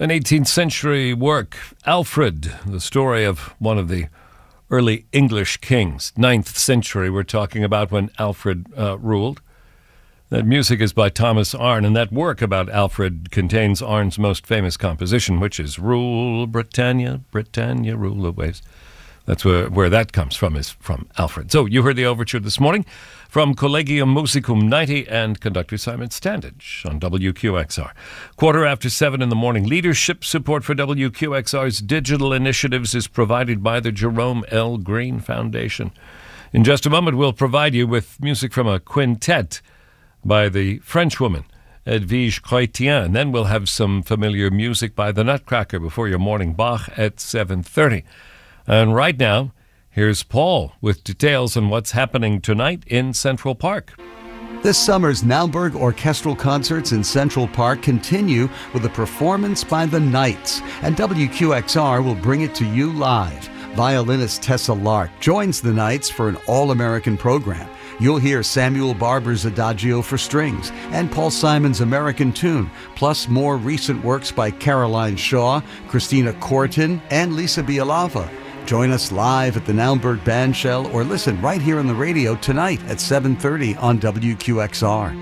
An 18th century work, Alfred, the story of one of the early English kings. 9th century we're talking about, when Alfred ruled. That music is by Thomas Arne, and that work about Alfred contains Arne's most famous composition, which is Rule Britannia, Britannia, rule of waves. That's where that comes from, is from Alfred. So you heard the overture this morning from Collegium Musicum 90 and conductor Simon Standage on WQXR. 7:15 in the morning. Leadership support for WQXR's digital initiatives is provided by the Jerome L. Green Foundation. In just a moment, we'll provide you with music from a quintet by the Frenchwoman Edwige Chrétien, and then we'll have some familiar music by the Nutcracker before your morning Bach at 7:30. And right now, here's Paul with details on what's happening tonight in Central Park. This summer's Naumburg Orchestral Concerts in Central Park continue with a performance by the Knights, and WQXR will bring it to you live. Violinist Tessa Lark joins the Knights for an all-American program. You'll hear Samuel Barber's Adagio for strings and Paul Simon's American Tune, plus more recent works by Caroline Shaw, Christina Corton, and Lisa Bialava. Join us live at the Naumburg Bandshell or listen right here on the radio tonight at 7:30 on WQXR.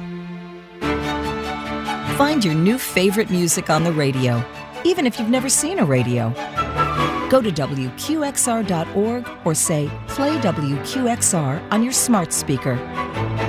Find your new favorite music on the radio, even if you've never seen a radio. Go to WQXR.org or say, play WQXR on your smart speaker.